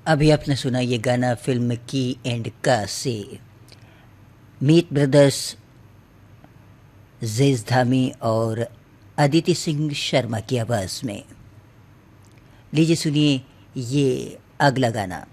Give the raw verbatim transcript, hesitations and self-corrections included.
अभी आपने सुना ये गाना फिल्म की एंड का से मीत ब्रदर्स, जेज धामी और अदिति सिंह शर्मा की आवाज़ में। लीजिए सुनिए ये अगला गाना।